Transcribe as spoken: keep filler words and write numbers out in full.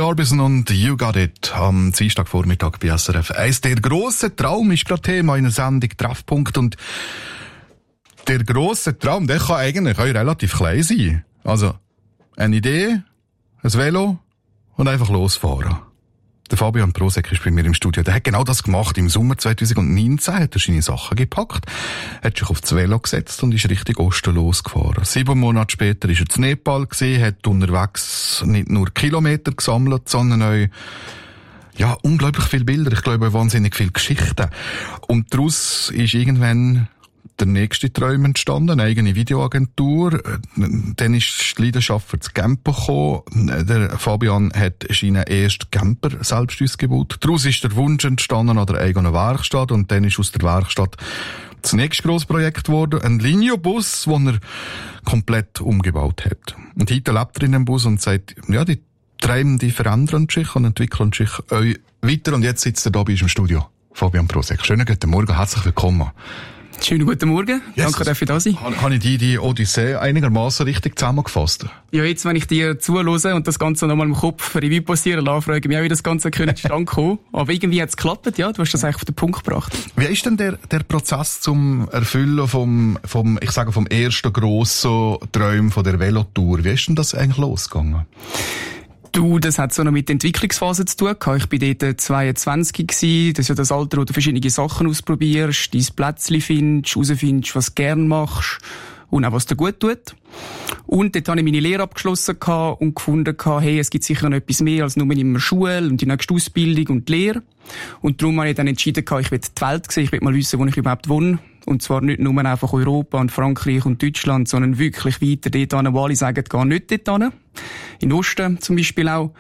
Orbison und You Got It am Dienstagvormittag bei S R F eins. Der grosse Traum ist gerade Thema in der Sendung Treffpunkt. Und der grosse Traum, der kann eigentlich auch relativ klein sein. Also, eine Idee, ein Velo und einfach losfahren. Der Fabian Prosek ist bei mir im Studio. Der hat genau das gemacht. Im Sommer zwanzig neunzehn hat er seine Sachen gepackt, hat sich aufs Velo gesetzt und ist Richtung Osten losgefahren. Sieben Monate später ist er zu Nepal gewesen, hat unterwegs nicht nur Kilometer gesammelt, sondern auch, ja, unglaublich viele Bilder. Ich glaube, wahnsinnig viele Geschichten. Und daraus ist irgendwann der nächste Traum entstanden, eine eigene Videoagentur. Dann ist die Leidenschaft für das Camper gekommen. Der Fabian hat seinen ersten Camper selbst ausgebaut. Daraus ist der Wunsch entstanden an der eigenen Werkstatt und dann ist aus der Werkstatt das nächste grosses Projekt geworden, ein Linio-Bus, den er komplett umgebaut hat. Und heute lebt er in dem Bus und sagt, ja, die Träume, die verändern sich und entwickeln sich auch weiter. Und jetzt sitzt er da bei uns im Studio. Fabian Prosek. Schönen guten Morgen, herzlich willkommen. Schönen guten Morgen. Yes. Danke, dass ich da sein. Habe ich die, die Odyssee einigermaßen richtig zusammengefasst? Ja, jetzt, wenn ich dir zuhöre und das Ganze nochmal im Kopf Revue passieren lasse, frage ich mich auch, wie das Ganze zustande kommen. Aber irgendwie hat es geklappt, ja. Du hast das eigentlich auf den Punkt gebracht. Wie ist denn der, der Prozess zum Erfüllen vom, vom, ich sage, vom ersten grossen Traum von der Velotour? Wie ist denn das eigentlich losgegangen? Du, das hat so noch mit der Entwicklungsphase zu tun gehabt. Ich bin dort zweiundzwanzig gewesen. Das ist ja das Alter, wo du verschiedene Sachen ausprobierst, dein Plätzchen findest, herausfindest, was du gerne machst und auch was dir gut tut. Und dort habe ich meine Lehre abgeschlossen und gefunden, hey, es gibt sicher noch etwas mehr als nur immer Schule und die nächste Ausbildung und die Lehre. Und darum habe ich dann entschieden, ich will die Welt sehen, ich will mal wissen, wo ich überhaupt wohne. Und zwar nicht nur einfach Europa und Frankreich und Deutschland, sondern wirklich weiter dort hin, wo alle sagen, geh nicht dort hin. In Osten zum Beispiel auch.